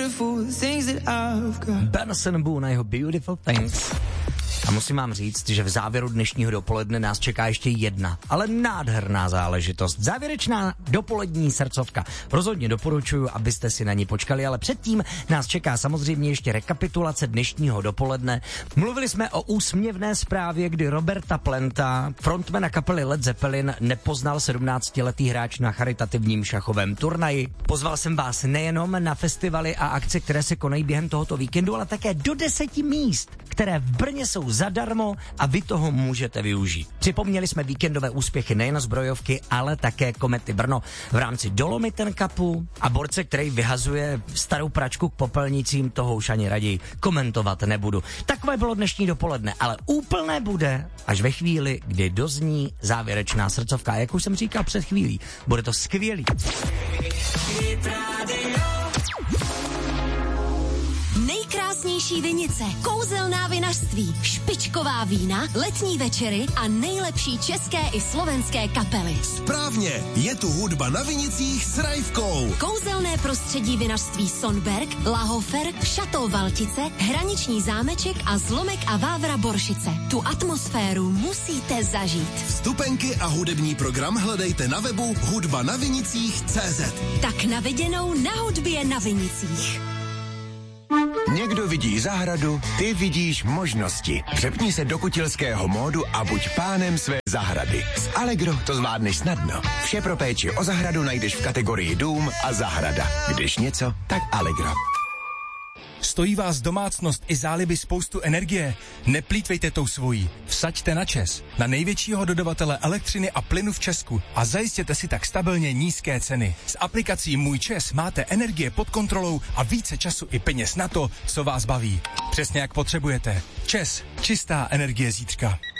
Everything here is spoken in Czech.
beautiful things that I've got. Benson Boone a jeho Beautiful Things. A musím vám říct, že v závěru dnešního dopoledne nás čeká ještě jedna, ale nádherná záležitost. Závěrečná dopolední srdcovka. Rozhodně doporučuji, abyste si na ní počkali, ale předtím nás čeká samozřejmě ještě rekapitulace dnešního dopoledne. Mluvili jsme o úsměvné zprávě, kdy Roberta Planta, frontmana kapely Led Zeppelin, nepoznal 17letý hráč na charitativním šachovém turnaji. Pozval jsem vás nejenom na festivaly a akce, které se konají během tohoto víkendu, ale také do 10 míst, které v Brně jsou zadarmo a vy toho můžete využít. Připomněli jsme víkendové úspěchy nejen zbrojovky, ale také Komety Brno v rámci Dolomiten Cupu a borce, který vyhazuje starou pračku k popelnicím, toho už ani raději komentovat nebudu. Takové bylo dnešní dopoledne, ale úplné bude až ve chvíli, kdy dozní závěrečná srdcovka. A jak už jsem říkal před chvílí, bude to skvělý. Nejkrásnější vinice, kouzelná vinařství, špičková vína, letní večery a nejlepší české i slovenské kapely. Správně, je tu hudba na vinicích s Rajvkou. Kouzelné prostředí vinařství Sonberg, Lahofer, Šató Valtice, Hraniční zámeček a Zlomek a Vávra Boršice. Tu atmosféru musíte zažít. Vstupenky a hudební program hledejte na webu hudbanavinicích.cz. Tak na viděnou na hudbě na vinicích. Někdo vidí zahradu, ty vidíš možnosti. Přepni se do kutilského módu a buď pánem své zahrady. S Allegro to zvládneš snadno. Vše pro péči o zahradu najdeš v kategorii dům a zahrada. Když něco, tak Allegro. Stojí vás domácnost i záliby spoustu energie? Neplýtvejte tou svojí. Vsaďte na ČEZ, na největšího dodavatele elektřiny a plynu v Česku a zajistěte si tak stabilně nízké ceny. S aplikací Můj ČEZ máte energie pod kontrolou a více času i peněz na to, co vás baví. Přesně jak potřebujete. ČEZ, čistá energie zítřka.